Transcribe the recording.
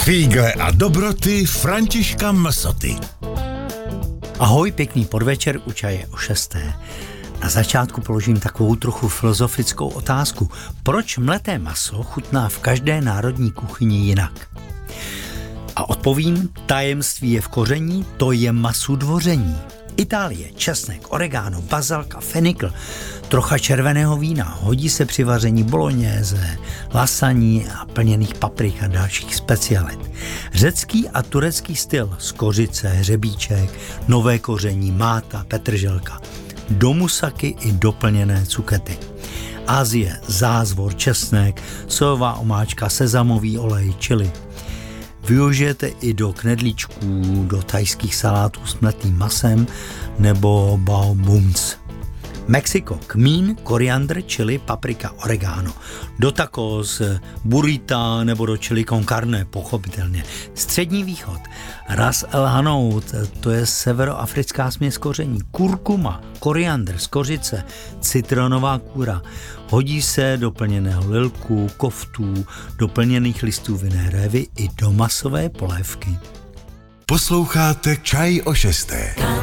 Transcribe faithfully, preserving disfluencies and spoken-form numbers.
Fígle a dobroty Františka Msoty. Ahoj, pěkný podvečer u čaje o šesté. Na začátku položím takovou trochu filozofickou otázku. Proč mleté maso chutná v každé národní kuchyni jinak? A odpovím, tajemství je v koření, to je masu dvoření. Itálie, česnek, oregano, bazalka, fenikl, trocha červeného vína, hodí se při vaření bolognese, lasaní a plněných paprik a dalších specialit. Řecký a turecký styl, skořice, hřebíček, nové koření, máta, petrželka. Do musaky i doplněné cukety. Asie, zázvor, česnek, sojová omáčka, sezamový olej, chili. Využijete i do knedlíčků, do thajských salátů s mletým masem nebo bao buns. Mexiko, kmín, koriandr, chili, paprika, oregano. Do tacos, burrita nebo do chili con carne, pochopitelně. Střední východ, ras el hanout, to je severoafrická směs koření. Kurkuma, koriandr, skořice, citronová kůra. Hodí se do plněného lilku, koftů, do plněných listů vinné révy i do masové polévky. Posloucháte Čaj o šesté.